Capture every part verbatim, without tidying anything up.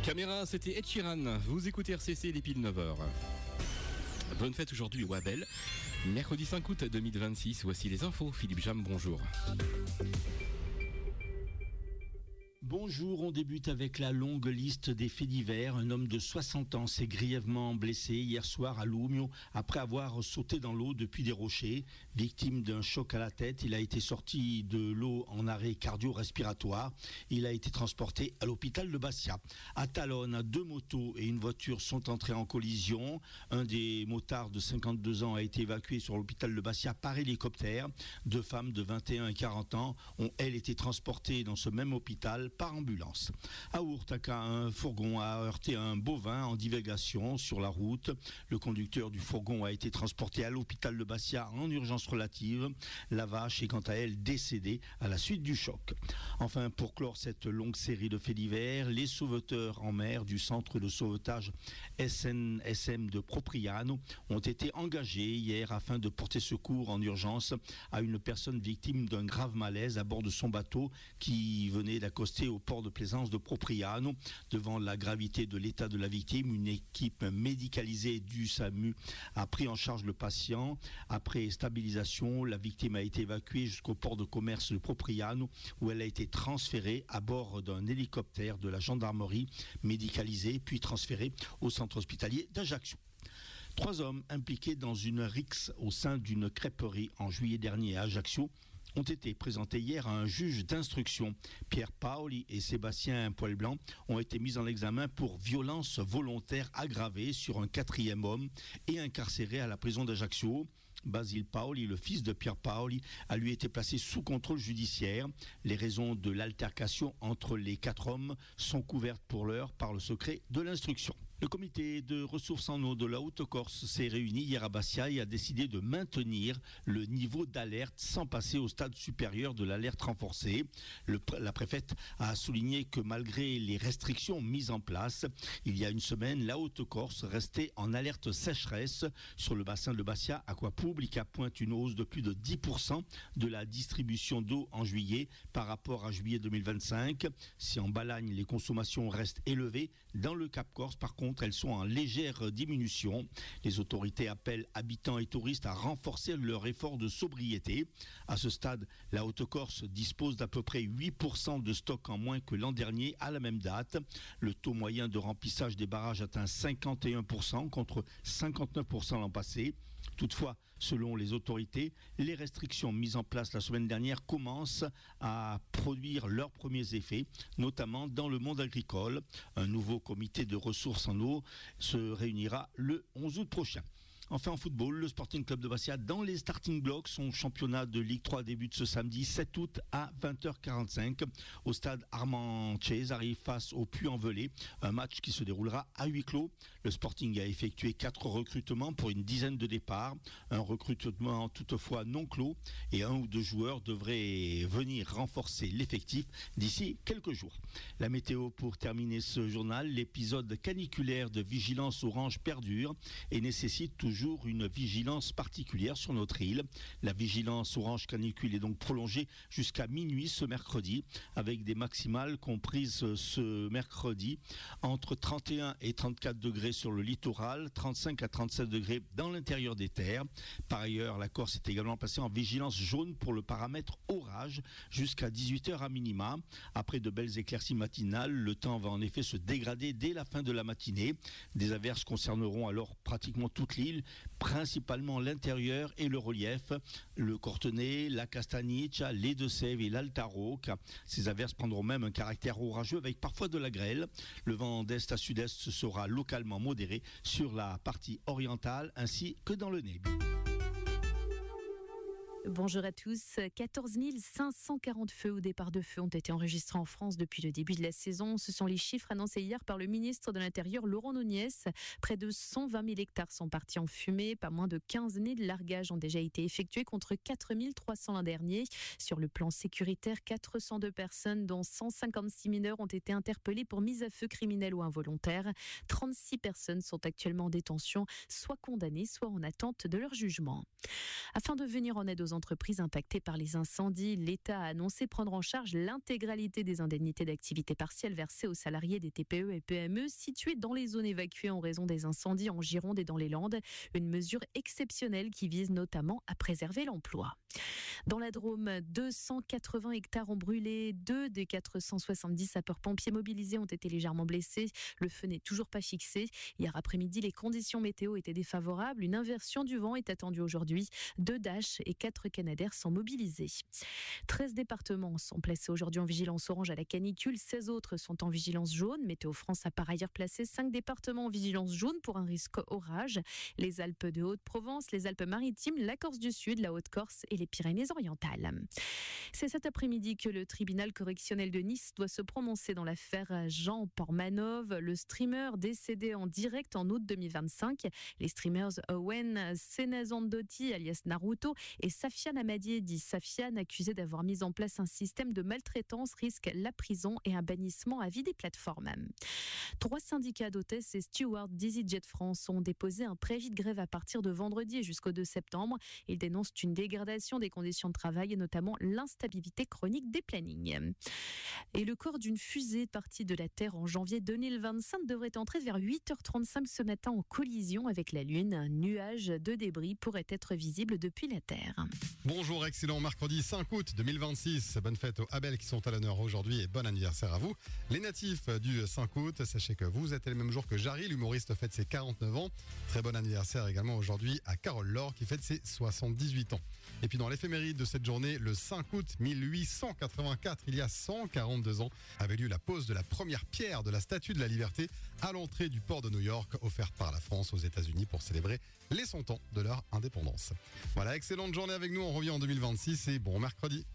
Caméra, c'était Ed Sheeran. Vous écoutez R C C, les piles neuf heures. Bonne fête aujourd'hui au Wabel. Mercredi cinq août deux mille vingt-six, voici les infos. Philippe Jam, bonjour. Bonjour, on débute avec la longue liste des faits divers. Un homme de soixante ans s'est grièvement blessé hier soir à Lumio après avoir sauté dans l'eau depuis des rochers. Victime d'un choc à la tête, il a été sorti de l'eau en arrêt cardio-respiratoire. Il a été transporté à l'hôpital de Bastia. À Talonne, deux motos et une voiture sont entrées en collision. Un des motards de cinquante-deux ans a été évacué sur l'hôpital de Bastia par hélicoptère. Deux femmes de vingt et un et quarante ans ont, elles, été transportées dans ce même hôpital par ambulance. À Ourtaka, un fourgon a heurté un bovin en divagation sur la route. Le conducteur du fourgon a été transporté à l'hôpital de Bastia en urgence relative. La vache est quant à elle décédée à la suite du choc. Enfin, pour clore cette longue série de faits divers, les sauveteurs en mer du centre de sauvetage S N S M de Propriano ont été engagés hier afin de porter secours en urgence à une personne victime d'un grave malaise à bord de son bateau qui venait d'accoster au port de plaisance de Propriano. Devant la gravité de l'état de la victime, une équipe médicalisée du SAMU a pris en charge le patient. Après stabilisation, la victime a été évacuée jusqu'au port de commerce de Propriano où elle a été transférée à bord d'un hélicoptère de la gendarmerie médicalisée puis transférée au centre hospitalier d'Ajaccio. Trois hommes impliqués dans une rixe au sein d'une crêperie en juillet dernier à Ajaccio ont été présentés hier à un juge d'instruction. Pierre Paoli et Sébastien Poilblanc ont été mis en examen pour violence volontaire aggravée sur un quatrième homme et incarcéré à la prison d'Ajaccio. Basile Paoli, le fils de Pierre Paoli, a lui été placé sous contrôle judiciaire. Les raisons de l'altercation entre les quatre hommes sont couvertes pour l'heure par le secret de l'instruction. Le comité de ressources en eau de la Haute-Corse s'est réuni hier à Bastia et a décidé de maintenir le niveau d'alerte sans passer au stade supérieur de l'alerte renforcée. Le, la préfète a souligné que malgré les restrictions mises en place, il y a une semaine, la Haute-Corse restait en alerte sécheresse sur le bassin de Bastia. Aquapublica pointe une hausse de plus de dix pour cent de la distribution d'eau en juillet par rapport à juillet deux mille vingt-cinq. Si en Balagne, les consommations restent élevées, dans le Cap-Corse, par contre, elles sont en légère diminution. Les autorités appellent habitants et touristes à renforcer leur effort de sobriété. À ce stade, la Haute-Corse dispose d'à peu près huit pour cent de stock en moins que l'an dernier à la même date. Le taux moyen de remplissage des barrages atteint cinquante et un pour cent contre cinquante-neuf pour cent l'an passé. Toutefois, selon les autorités, les restrictions mises en place la semaine dernière commencent à produire leurs premiers effets, notamment dans le monde agricole. Un nouveau comité de ressources en eau se réunira le onze août prochain. Enfin en football, le Sporting Club de Bastia dans les starting blocks. Son championnat de Ligue trois débute ce samedi sept août à vingt heures quarante-cinq au stade Armand Cesari face au Puy-en-Velay. Un match qui se déroulera à huis clos. Le Sporting a effectué quatre recrutements pour une dizaine de départs. Un recrutement toutefois non clos et un ou deux joueurs devraient venir renforcer l'effectif d'ici quelques jours. La météo pour terminer ce journal, l'épisode caniculaire de vigilance orange perdure et nécessite toujours une vigilance particulière sur notre île. La vigilance orange canicule est donc prolongée jusqu'à minuit ce mercredi, avec des maximales comprises ce mercredi entre trente et un et trente-quatre degrés sur le littoral, trente-cinq à trente-sept degrés dans l'intérieur des terres. Par ailleurs, la Corse est également placée en vigilance jaune pour le paramètre orage jusqu'à dix-huit heures à minima. Après de belles éclaircies matinales, le temps va en effet se dégrader dès la fin de la matinée. Des averses concerneront alors pratiquement toute l'île, principalement l'intérieur et le relief, le Cortenay, la Castagnice, les Deux-Sèvres et l'Alta Rocca. Ces averses prendront même un caractère orageux avec parfois de la grêle. Le vent d'est à sud-est sera localement modéré sur la partie orientale ainsi que dans le Nébie. Bonjour à tous. quatorze mille cinq cent quarante feux ou départs de feu ont été enregistrés en France depuis le début de la saison. Ce sont les chiffres annoncés hier par le ministre de l'Intérieur, Laurent Nunez. Près de cent vingt mille hectares sont partis en fumée. Pas moins de quinze mille largages ont déjà été effectués contre quatre mille trois cents l'an dernier. Sur le plan sécuritaire, quatre cent deux personnes, dont cent cinquante-six mineurs, ont été interpellées pour mise à feu criminelle ou involontaire. trente-six personnes sont actuellement en détention, soit condamnées, soit en attente de leur jugement. Afin de venir en aide aux entreprises impactées par les incendies. L'État a annoncé prendre en charge l'intégralité des indemnités d'activité partielle versées aux salariés des T P E et P M E situés dans les zones évacuées en raison des incendies en Gironde et dans les Landes. Une mesure exceptionnelle qui vise notamment à préserver l'emploi. Dans la Drôme, deux cent quatre-vingts hectares ont brûlé. Deux des quatre cent soixante-dix sapeurs-pompiers mobilisés ont été légèrement blessés. Le feu n'est toujours pas fixé. Hier après-midi, les conditions météo étaient défavorables. Une inversion du vent est attendue aujourd'hui. Deux Dash et quatre Canadair sont mobilisés. treize départements sont placés aujourd'hui en vigilance orange à la canicule. seize autres sont en vigilance jaune. Météo France a par ailleurs placé cinq départements en vigilance jaune pour un risque orage. Les Alpes de Haute-Provence, les Alpes-Maritimes, la Corse du Sud, la Haute-Corse et les Pyrénées-Orientales. C'est cet après-midi que le tribunal correctionnel de Nice doit se prononcer dans l'affaire Jean Pormanov, le streamer décédé en direct en août deux mille vingt-cinq. Les streamers Owen Senazandotti alias Naruto et Safiane Amadié dit Safiane, accusés d'avoir mis en place un système de maltraitance, risquent la prison et un bannissement à vie des plateformes. Trois syndicats d'hôtesses et stewards d'EasyJet France ont déposé un préavis de grève à partir de vendredi jusqu'au deux septembre. Ils dénoncent une dégradation des conditions de travail et notamment l'instabilité chronique des plannings. Et le corps d'une fusée partie de la Terre en janvier deux mille vingt-cinq devrait entrer vers huit heures trente-cinq ce matin en collision avec la Lune. Un nuage de débris pourrait être visible depuis la Terre. Bonjour, excellent mercredi cinq août deux mille vingt-six. Bonne fête aux Abel qui sont à l'honneur aujourd'hui et bon anniversaire à vous. Les natifs du cinq août, sachez que vous êtes le même jour que Jarry, l'humoriste fête ses quarante-neuf ans. Très bon anniversaire également aujourd'hui à Carole Laure qui fête ses soixante-dix-huit ans. Et puis dans l'éphéméride de cette journée, le cinq août mille huit cent quatre-vingt-quatre, il y a cent quarante-deux ans, avait lieu la pose de la première pierre de la Statue de la Liberté à l'entrée du port de New York, offerte par la France aux États-Unis pour célébrer les cent ans de leur indépendance. Voilà, excellente journée avec nous, on revient en deux mille vingt-six et bon mercredi.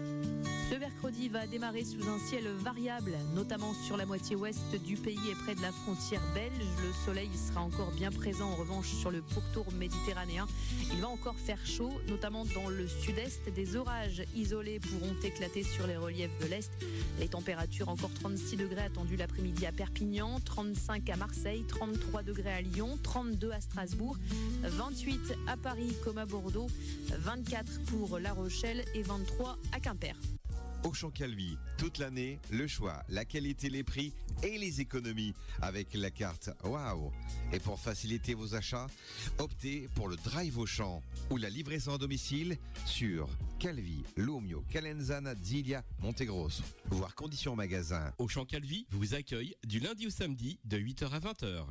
Ce mercredi va démarrer sous un ciel variable, notamment sur la moitié ouest du pays et près de la frontière belge. Le soleil sera encore bien présent en revanche sur le pourtour méditerranéen. Il va encore faire chaud, notamment dans le sud-est. Des orages isolés pourront éclater sur les reliefs de l'est. Les températures encore trente-six degrés attendus l'après-midi à Perpignan, trente-cinq à Marseille, trente-trois degrés à Lyon, trente-deux à Strasbourg, vingt-huit à Paris comme à Bordeaux, vingt-quatre pour La Rochelle et vingt-trois à Quimper. Auchan Calvi, toute l'année, le choix, la qualité, les prix et les économies avec la carte Waouh. Et pour faciliter vos achats, optez pour le Drive Auchan ou la livraison à domicile sur Calvi, Lumio, Calenzana, Zilia, Montegrosso. Voir conditions magasin. Auchan Calvi vous accueille du lundi au samedi de huit heures à vingt heures.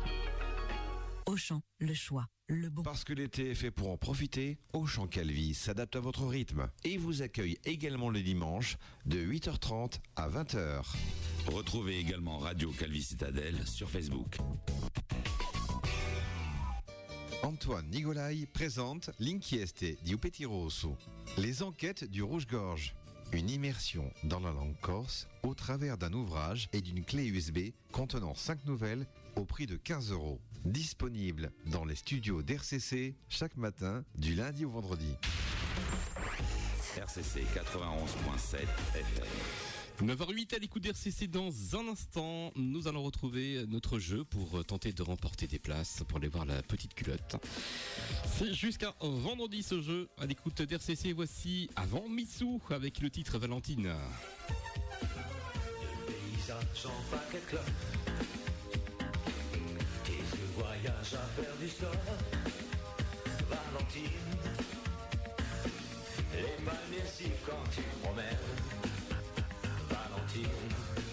Auchan, le choix, le bon. Parce que l'été est fait pour en profiter, Auchan Calvi s'adapte à votre rythme et vous accueille également le dimanche de huit heures trente à vingt heures. Retrouvez également Radio Calvi Citadelle sur Facebook. Antoine Nigolai présente L'inchieste di Petit Rosso, les enquêtes du Rouge-Gorge. Une immersion dans la langue corse au travers d'un ouvrage et d'une clé U S B contenant cinq nouvelles au prix de quinze euros. Disponible dans les studios d'R C C chaque matin du lundi au vendredi. R C C quatre-vingt-onze virgule sept F M. neuf heures zéro huit à l'écoute d'R C C. Dans un instant, nous allons retrouver notre jeu pour tenter de remporter des places pour aller voir la petite culotte. C'est jusqu'à vendredi ce jeu à l'écoute d'R C C. Voici Avant Missou avec le titre Valentine. Le paysage en paquet club. Et ce voyage à faire du sport. Valentine. Les palmiers sifflent quand tu promènes. Valentine.